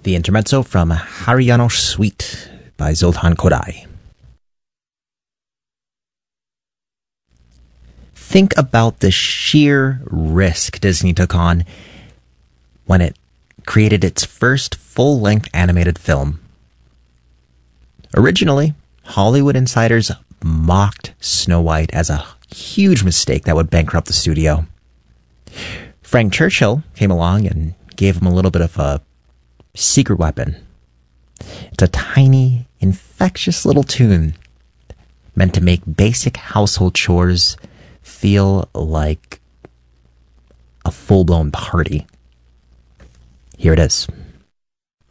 the intermezzo from Haryana Suite by Zoltan Koday. Think about the sheer risk Disney took on when it created its first full-length animated film. Originally, Hollywood insiders mocked Snow White as a huge mistake that would bankrupt the studio. Frank Churchill came along and gave him a little bit of a secret weapon. It's a tiny, infectious little tune meant to make basic household chores feel like a full-blown party. Here it is.